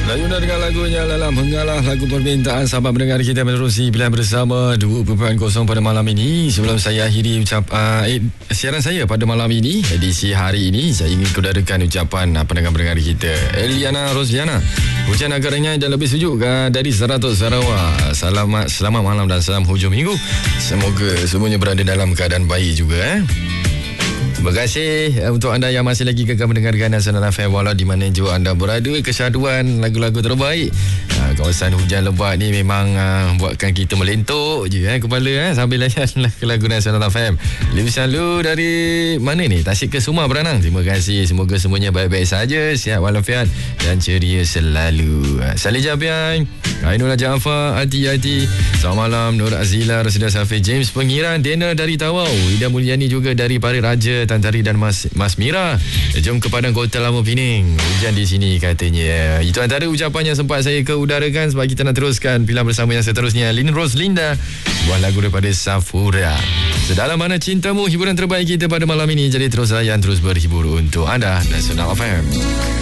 Layuna dengan lagunya dalam mengalah lagu permintaan sahabat pendengar kita menerusi pilihan bersama 2.0 pada malam ini. Sebelum saya akhiri siaran saya pada malam ini, edisi hari ini, saya ingin kudarakan ucapan pendengar-pendengar kita. Eliana Rosliana, hujan agak renyah dan lebih sejuk dari Saratut Sarawak. Selamat malam dan salam hujung minggu. Semoga semuanya berada dalam keadaan baik juga. Terima kasih untuk anda yang masih lagi kekal mendengarkan Nasional FM walau di mana jua anda berada. Kesyaduan lagu-lagu terbaik. Kawasan hujan lebat ni memang buatkan kita melentuk je kepala sambil layan lagu Nasional FM. Livisan Lu dari mana ni? Tasik ke Sumar Beranang. Terima kasih. Semoga semuanya baik-baik saja, sihat walafiat dan ceria selalu. Salih Jabian, Ainul Jafar, Ati. Selamat malam Nur Azila, Rasida Safi, James Pengiran, Dana dari Tawau, Ida Mulyani juga dari Parit Raja, Tan Tari dan Mas Mira. Jom ke Padang Kota Lama Pening. Hujan di sini katanya. Itu antara ucapan yang sempat saya keudarakan sebab kita nak teruskan pilihan bersama yang seterusnya. Lin Roslinda, buah lagu daripada Safura. Sedalam mana cintamu, hiburan terbaik kita pada malam ini. Jadi terus layan, terus berhibur untuk anda Nasional FM.